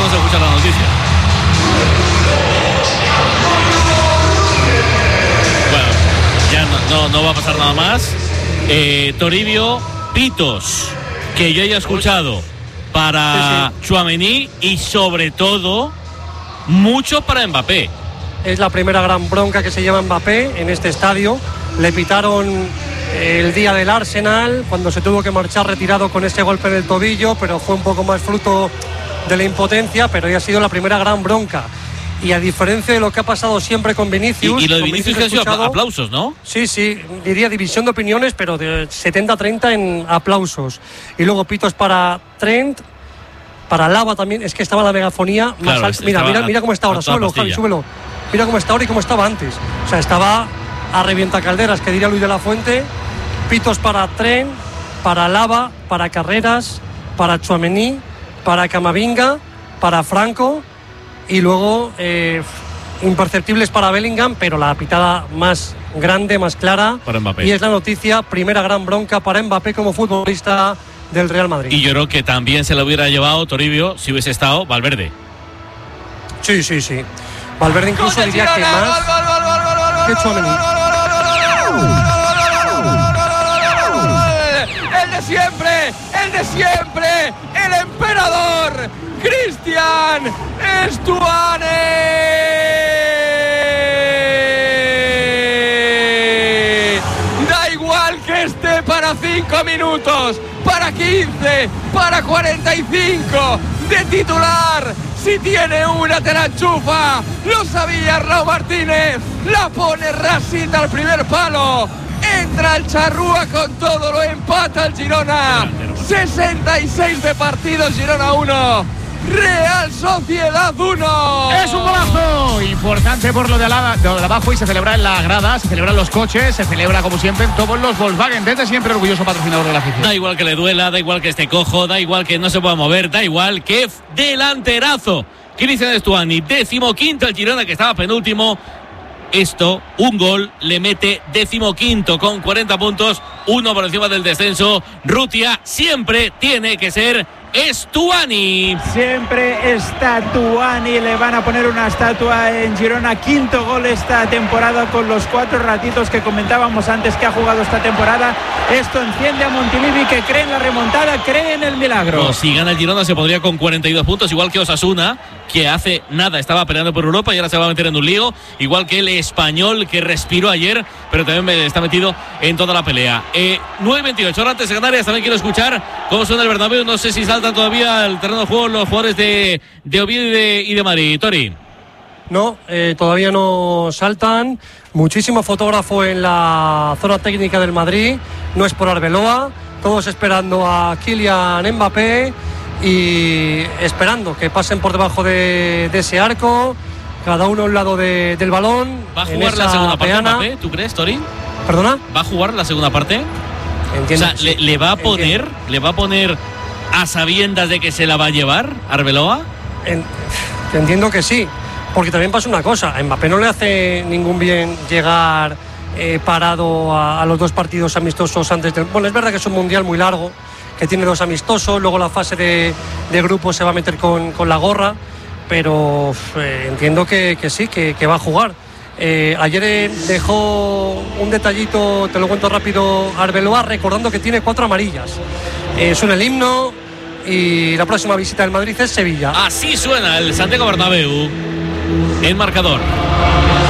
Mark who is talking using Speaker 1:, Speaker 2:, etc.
Speaker 1: vamos a escuchar la noticia. Bueno, ya no va a pasar nada más. Toribio, pitos que yo haya escuchado para Tchouaméni y sobre todo mucho para Mbappé.
Speaker 2: Es la primera gran bronca que se lleva Mbappé en este estadio. Le pitaron el día del Arsenal, cuando se tuvo que marchar retirado con ese golpe en el tobillo, pero fue un poco más fruto de la impotencia, pero ya ha sido la primera gran bronca. Y a diferencia de lo que ha pasado siempre con Vinicius...
Speaker 1: Y lo de Vinicius que ha sido aplausos, ¿no?
Speaker 2: Sí, diría división de opiniones, pero de 70-30 en aplausos. Y luego pitos para Trent, para Lava también, es que estaba la megafonía más alta. Mira cómo está ahora, súbelo, Javi, súbelo. Mira cómo está ahora y cómo estaba antes. O sea, estaba a revientacalderas, que diría Luis de la Fuente. Pitos para Trent, para Lava, para Carreras, para Tchouaméni, para Camavinga, para Franco, y luego imperceptibles para Bellingham, pero la pitada más grande, más clara
Speaker 1: para Mbappé.
Speaker 2: Y es la noticia, primera gran bronca para Mbappé como futbolista del Real Madrid.
Speaker 1: Y yo creo que también se lo hubiera llevado Toribio si hubiese estado Valverde.
Speaker 2: Sí. Valverde incluso diría que más que Tchouaméni.
Speaker 3: El de siempre, el emperador, Cristian Stuani. Da igual que esté para 5 minutos, para 15, para 45, de titular. Si tiene una, te la enchufa. Lo sabía Raúl Martínez. La pone Rasita al primer palo. Entra el Charrúa con todo, lo empata el Girona. 66 de partidos, Girona 1, Real Sociedad 1.
Speaker 4: Es un golazo importante por lo de abajo, y se celebra en la grada, se celebran los coches, se celebra como siempre en todos los Volkswagen, desde siempre orgulloso patrocinador de la afición.
Speaker 1: Da igual que le duela, da igual que esté cojo, da igual que no se pueda mover, da igual que delanterazo. Cristian Stuani, 15º el Girona, que estaba penúltimo. Esto, un gol, le mete 15º con 40 puntos, 1 por encima del descenso. Rutia siempre tiene que ser Stuani.
Speaker 5: Siempre está Stuani, le van a poner una estatua en Girona. 5º gol esta temporada, con los 4 ratitos que comentábamos antes que ha jugado esta temporada. Esto enciende a Montilivi, que cree en la remontada, cree en el milagro.
Speaker 1: No, si gana el Girona se pondría con 42 puntos, igual que Osasuna, que hace nada estaba peleando por Europa y ahora se va a meter en un lío, igual que el Español, que respiró ayer, pero también está metido en toda la pelea. 9:28, ahora antes de Canarias. También quiero escuchar cómo suena el Bernabéu. No sé si saltan todavía al terreno de juego los jugadores de Oviedo y de Madrid. Tori.
Speaker 2: No, todavía no saltan. Muchísimo fotógrafo en la zona técnica del Madrid. No es por Arbeloa. Todos esperando a Kylian Mbappé y esperando que pasen por debajo de ese arco. Cada uno a un lado del balón.
Speaker 1: ¿Va a jugar la segunda parte Mbappé, tú crees, Tori?
Speaker 2: ¿Perdona?
Speaker 1: ¿Va a jugar la segunda parte?
Speaker 2: Entiendo.
Speaker 1: O sea, ¿le va a poner a sabiendas de que se la va a llevar Arbeloa?
Speaker 2: Entiendo que sí, porque también pasa una cosa. A Mbappé no le hace ningún bien llegar parado a los 2 partidos amistosos antes del... Bueno, es verdad que es un mundial muy largo, que tiene 2 amistosos, luego la fase de grupos se va a meter con la gorra, pero entiendo que sí, que va a jugar. Ayer dejó un detallito, te lo cuento rápido, Arbeloa, recordando que tiene 4 amarillas. Suena el himno y la próxima visita del Madrid es Sevilla.
Speaker 1: Así suena el Santiago Bernabéu. El marcador.